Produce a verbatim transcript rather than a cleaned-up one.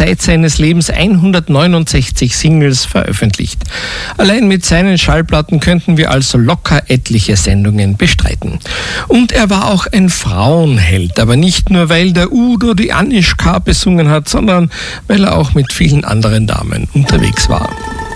Zeit seines Lebens hundertneunundsechzig Singles veröffentlicht. Allein mit seinen Schallplatten könnten wir also locker etliche Sendungen bestreiten. Und er war auch ein Frauenheld, aber nicht nur, weil der Udo die Anischka besungen hat, sondern weil er auch mit vielen anderen Damen unterwegs war.